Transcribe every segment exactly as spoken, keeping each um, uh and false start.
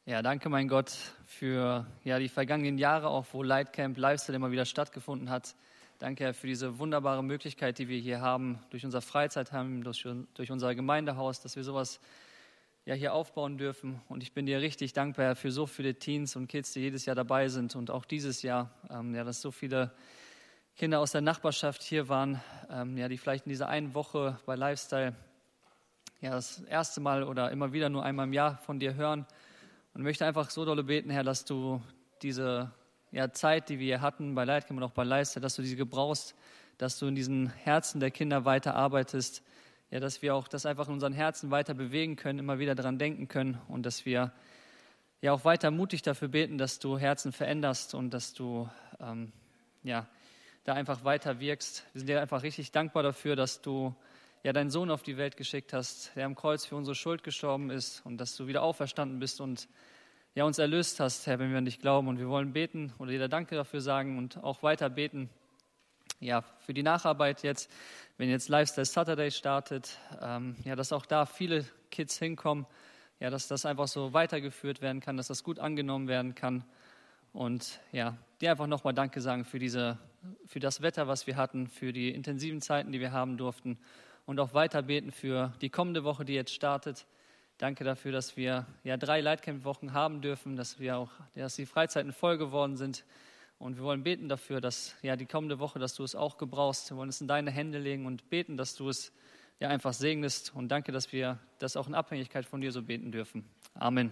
Ja, danke, mein Gott, für ja, die vergangenen Jahre, auch wo Lightcamp Lifestyle immer wieder stattgefunden hat. Danke, Herr, für diese wunderbare Möglichkeit, die wir hier haben, durch unser Freizeitheim, durch, durch unser Gemeindehaus, dass wir sowas ja, hier aufbauen dürfen. Und ich bin dir richtig dankbar, Herr, für so viele Teens und Kids, die jedes Jahr dabei sind und auch dieses Jahr, ähm, ja, dass so viele Kinder aus der Nachbarschaft hier waren, ähm, ja, die vielleicht in dieser einen Woche bei Lifestyle ja, das erste Mal oder immer wieder nur einmal im Jahr von dir hören. Und möchte einfach so dolle beten, Herr, dass du diese ja, Zeit, die wir hier hatten bei Lightcamp und auch bei Lifestyle, dass du diese gebrauchst, dass du in diesen Herzen der Kinder weiter arbeitest, ja, dass wir auch das einfach in unseren Herzen weiter bewegen können, immer wieder daran denken können und dass wir ja auch weiter mutig dafür beten, dass du Herzen veränderst und dass du ähm, ja, da einfach weiter wirkst. Wir sind dir einfach richtig dankbar dafür, dass du ja, deinen Sohn auf die Welt geschickt hast, der am Kreuz für unsere Schuld gestorben ist und dass du wieder auferstanden bist und ja, uns erlöst hast, Herr, wenn wir an dich glauben. Und wir wollen beten oder dir Danke dafür sagen und auch weiter beten, ja, für die Nacharbeit jetzt, wenn jetzt Lifestyle Saturday startet, ähm, ja, dass auch da viele Kids hinkommen, ja, dass das einfach so weitergeführt werden kann, dass das gut angenommen werden kann. Und ja, dir einfach nochmal Danke sagen für diese, für das Wetter, was wir hatten, für die intensiven Zeiten, die wir haben durften. Und auch weiter beten für die kommende Woche, die jetzt startet. Danke dafür, dass wir ja drei Lightcamp-Wochen haben dürfen, dass wir auch, dass die Freizeiten voll geworden sind. Und wir wollen beten dafür, dass ja die kommende Woche, dass du es auch gebrauchst. Wir wollen es in deine Hände legen und beten, dass du es ja einfach segnest. Und danke, dass wir das auch in Abhängigkeit von dir so beten dürfen. Amen.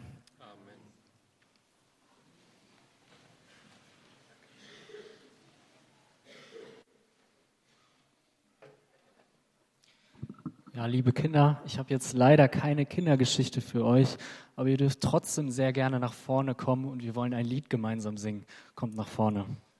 Ja, liebe Kinder, ich habe jetzt leider keine Kindergeschichte für euch, aber ihr dürft trotzdem sehr gerne nach vorne kommen und wir wollen ein Lied gemeinsam singen. Kommt nach vorne.